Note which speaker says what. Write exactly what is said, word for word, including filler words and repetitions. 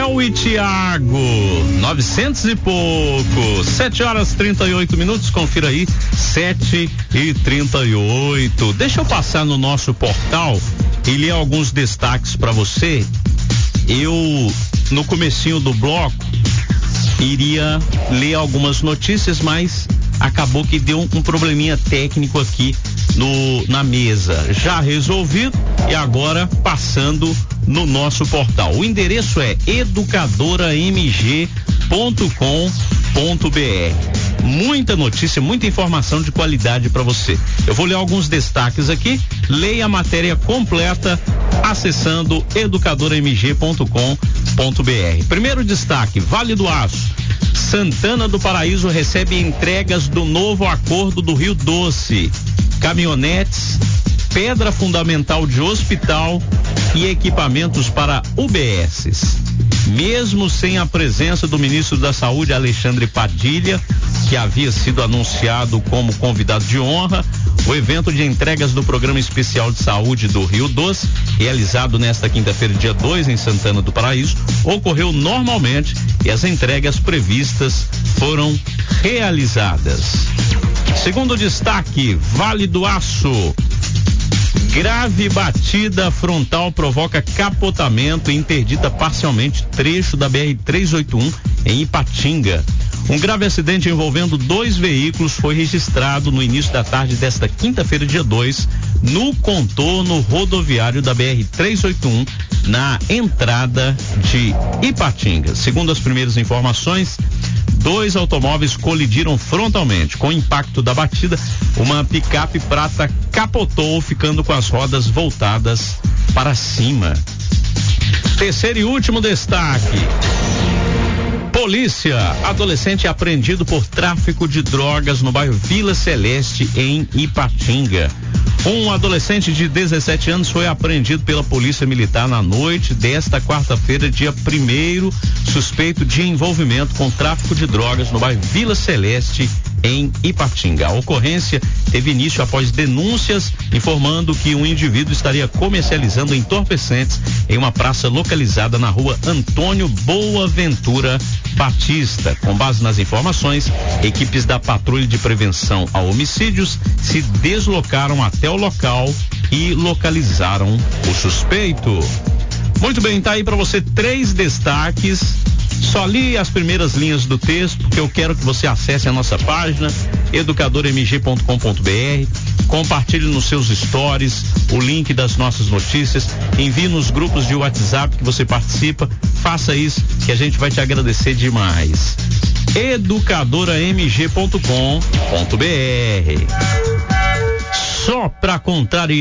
Speaker 1: Léo e Tiago, novecentos e pouco, sete horas trinta e oito minutos, confira aí, sete e trinta e oito. Deixa eu passar no nosso portal e ler alguns destaques para você. Eu, no comecinho do bloco, iria ler algumas notícias, mas acabou que deu um, um probleminha técnico aqui no, na mesa. Já resolvido e agora passando no nosso portal. O endereço é educadora m g ponto com ponto b r. Muita notícia, muita informação de qualidade para você. Eu vou ler alguns destaques aqui. Leia a matéria completa acessando educadora m g ponto com ponto b r. Primeiro destaque: Vale do Aço. Santana do Paraíso recebe entregas do novo acordo do Rio Doce. Caminhonetes, pedra fundamental de hospital e equipamentos para U B Ss. Mesmo sem a presença do ministro da Saúde, Alexandre Padilha, que havia sido anunciado como convidado de honra, o evento de entregas do Programa Especial de Saúde do Rio Doce, realizado nesta quinta-feira, dia dois, em Santana do Paraíso, ocorreu normalmente e as entregas previstas foram realizadas. Segundo destaque: Vale do Aço. Grave batida frontal provoca capotamento e interdita parcialmente trecho da B R trezentos e oitenta e um em Ipatinga. Um grave acidente envolvendo dois veículos foi registrado no início da tarde desta quinta-feira, dia dois, no contorno rodoviário da B R trezentos e oitenta e um, na entrada de Ipatinga. Segundo as primeiras informações, dois automóveis colidiram frontalmente. Com o impacto da batida, uma picape prata capotou, ficando com as rodas voltadas para cima. Terceiro e último destaque: polícia, adolescente é apreendido por tráfico de drogas no bairro Vila Celeste, em Ipatinga. Um adolescente de dezessete anos foi apreendido pela polícia militar na noite desta quarta-feira, dia primeiro, suspeito de envolvimento com tráfico de drogas no bairro Vila Celeste, em Ipatinga. A ocorrência teve início após denúncias informando que um indivíduo estaria comercializando entorpecentes em uma praça localizada na rua Antônio Boaventura Batista. Com base nas informações, equipes da Patrulha de Prevenção a Homicídios se deslocaram até o local e localizaram o suspeito. Muito bem, tá aí para você três destaques. Só li as primeiras linhas do texto, porque eu quero que você acesse a nossa página educadora m g ponto com ponto b r, compartilhe nos seus stories o link das nossas notícias, envie nos grupos de WhatsApp que você participa. Faça isso que a gente vai te agradecer demais. educadora m g ponto com ponto b r. Só para contrariar